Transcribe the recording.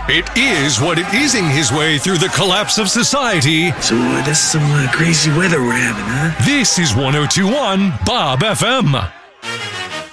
It is what it easing his way through the collapse of society. So that's some crazy weather we're having, huh? This is 1021 Bob FM.